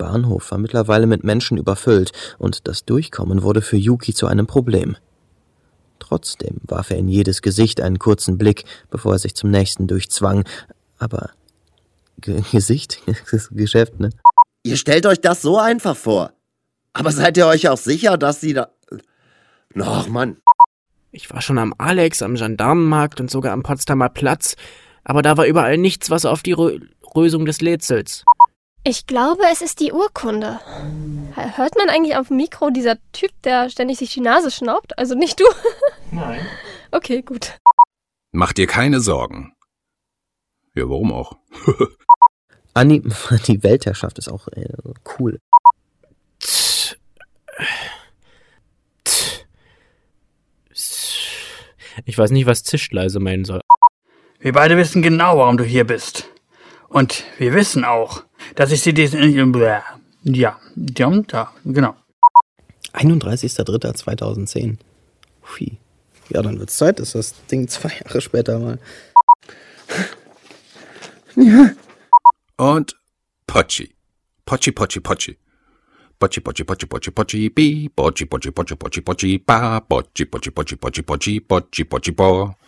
Bahnhof war mittlerweile mit Menschen überfüllt und das Durchkommen wurde für Yuki zu einem Problem. Trotzdem warf er in jedes Gesicht einen kurzen Blick, bevor er sich zum nächsten durchzwang. Aber Gesicht ist Geschäft, ne? Ihr stellt euch das so einfach vor. Aber seid ihr euch auch sicher, dass sie da... Ach, Mann. Ich war schon am Alex, am Gendarmenmarkt und sogar am Potsdamer Platz, aber da war überall nichts, was auf die Lösung des Rätsels. Ich glaube, es ist die Urkunde. Hört man eigentlich auf dem Mikro dieser Typ, der ständig sich die Nase schnaubt? Also nicht du? Nein. Okay, gut. Mach dir keine Sorgen. Ja, warum auch? Anni, die Weltherrschaft ist auch cool. Ich weiß nicht, was Zischleise meinen soll. Wir beide wissen genau, warum du hier bist. Und wir wissen auch, dass ich sie diesen... Ja, da, genau. 31.03.2010. Hui. Ja, dann wird's Zeit, dass das Ding 2 Jahre später mal... Ja. Und Pochi. Pochi, Pochi, Pochi. Pochi, Pochi, Pochi, Pochi, Pochi, bi. Pochi, Pochi, Pochi, Pochi, Pochi, ba. Pochi, Pochi, Pochi, Pochi, Pochi, Pochi, Pochi, Pochi, bo.